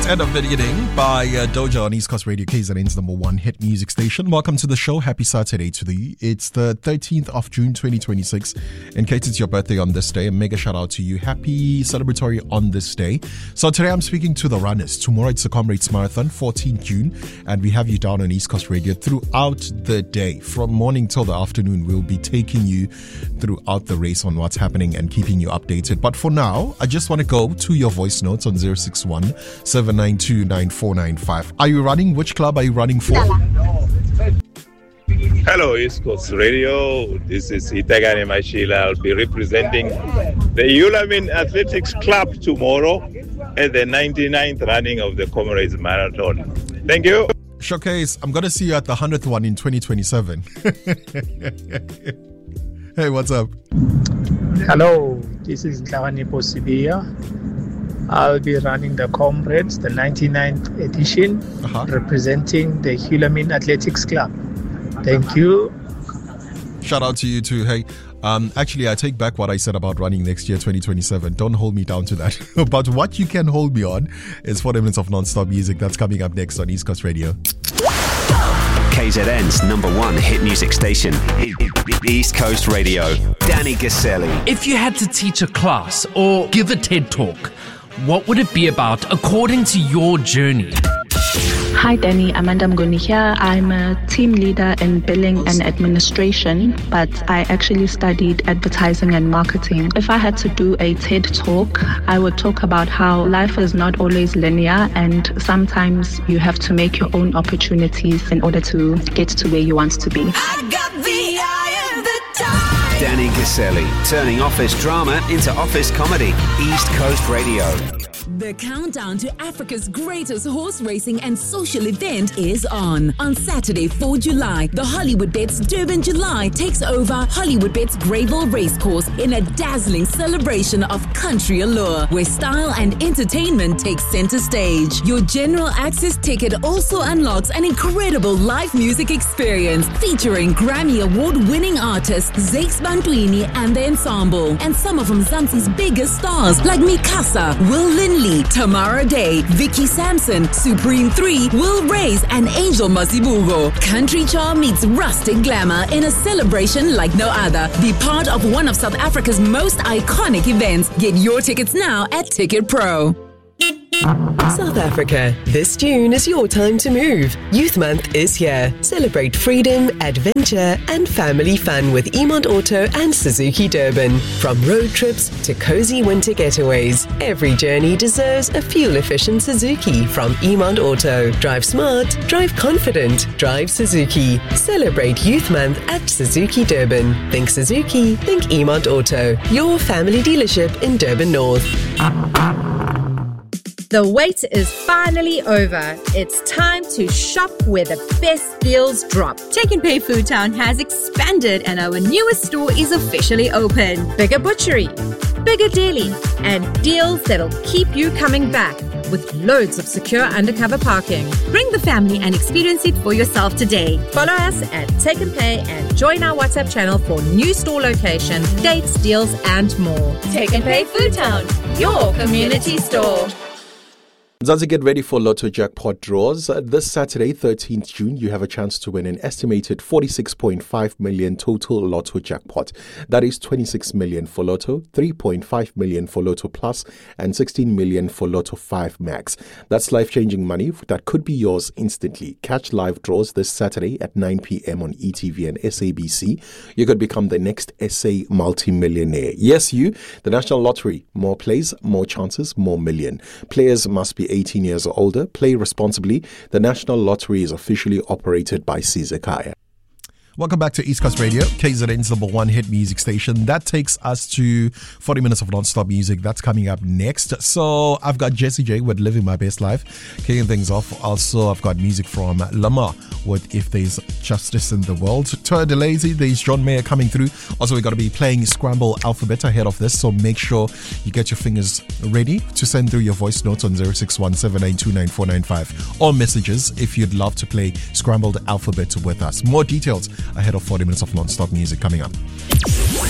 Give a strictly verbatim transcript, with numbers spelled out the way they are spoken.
End of Beginning by uh, Doja on East Coast Radio, K Z N's number one hit music station. Welcome to the show. Happy Saturday to you. It's the thirteenth of June twenty twenty-six. In case it's your birthday on this day, a mega shout out to you. Happy celebratory on this day. So today I'm speaking to the runners. Tomorrow it's the Comrades Marathon, fourteenth of June, and we have you down on East Coast Radio throughout the day. From morning till the afternoon, we'll be taking you throughout the race on what's happening and keeping you updated. But for now, I just want to go to your voice notes on zero six one seven nine two nine four nine five. Are you running? Which club are you running for? Hello, East Coast Radio. This is Itagani Mashila. I'll be representing the Ulamin Athletics Club tomorrow at the ninety-ninth running of the Comrades Marathon. Thank you. Showcase, I'm going to see you at the one hundredth one in twenty twenty-seven. Hey, what's up? Hello, this is Ntawani Posibia. I'll be running the Comrades, the ninety-ninth edition, uh-huh. representing the Hulamin Athletics Club. Thank you. Shout out to you too. Hey, um, actually, I take back what I said about running next year, twenty twenty-seven. Don't hold me down to that. But what you can hold me on is forty minutes of non-stop music. That's coming up next on East Coast Radio. K Z N's number one hit music station, East Coast Radio. Danny Gaselli. If you had to teach a class or give a TED Talk, what would it be about according to your journey? Hi Danny, Amanda Mgoni here. I'm a team leader in billing and administration, but I actually studied advertising and marketing. If I had to do a TED Talk, I would talk about how life is not always linear and sometimes you have to make your own opportunities in order to get to where you want to be. I got the eye of the time. Danny Gaselli, turning office drama into office comedy. East Coast Radio. The countdown to Africa's greatest horse racing and social event is on. On Saturday, the fourth of July, the Hollywoodbets Durban July takes over Hollywoodbets Greyville Racecourse in a dazzling celebration of country allure, where style and entertainment take center stage. Your general access ticket also unlocks an incredible live music experience featuring Grammy Award-winning artists Zakes Bantwini and the ensemble, and some of Mzansi's biggest stars like Mikasa, Will Linley, Tamara Day, Vicky Sampson, Supreme three, Will Reyes, and Angel Masibugo. Country charm meets rustic glamour in a celebration like no other. Be part of one of South Africa's most iconic events. Get your tickets now at Ticket Pro. South Africa, this June is your time to move. Youth Month is here. Celebrate freedom, adventure, and family fun with Emont Auto and Suzuki Durban. From road trips to cozy winter getaways, every journey deserves a fuel-efficient Suzuki from Emont Auto. Drive smart, drive confident, drive Suzuki. Celebrate Youth Month at Suzuki Durban. Think Suzuki, think Emont Auto. Your family dealership in Durban North. The wait is finally over. It's time to shop where the best deals drop. Take and Pay Food Town has expanded and our newest store is officially open. Bigger butchery, bigger deli, and deals that'll keep you coming back with loads of secure undercover parking. Bring the family and experience it for yourself today. Follow us at Take and Pay and join our WhatsApp channel for new store location, dates, deals, and more. Take and Pay Food Town, your community store. Mzansi, get ready for Lotto jackpot draws. Uh, this Saturday, thirteenth of June, you have a chance to win an estimated forty-six point five million total Lotto jackpot. That is twenty-six million for Lotto, three point five million for Lotto Plus, and sixteen million for Lotto five Max. That's life-changing money that could be yours instantly. Catch live draws this Saturday at nine p.m. on E T V and S A B C. You could become the next S A multi-millionaire. Yes, you, the National Lottery. More plays, more chances, more million. Players must be eighteen years or older. Play responsibly. The National Lottery is officially operated by Sizekaya. Welcome back to East Coast Radio, K Z N's number one hit music station. That takes us to forty minutes of non-stop music. That's coming up next. So I've got Jessie J with Living My Best Life, kicking things off. Also, I've got music from Lamar with If There's Justice in the World. Tour de Lazy, there's John Mayer coming through. Also, we're going to be playing Scramble Alphabet ahead of this, so make sure you get your fingers ready to send through your voice notes on zero six one seven nine two nine four nine five or messages if you'd love to play Scrambled Alphabet with us. More details ahead of forty minutes of non-stop music coming up.